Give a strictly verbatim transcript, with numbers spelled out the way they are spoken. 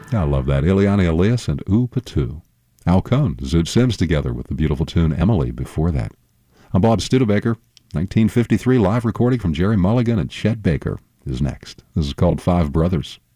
I love that. Ileana Elias and Ooh Patoo. Al Cohn, Zoot Sims together with the beautiful tune Emily before that. I'm Bob Studebaker. nineteen fifty-three live recording from Jerry Mulligan and Chet Baker is next. This is called Five Brothers.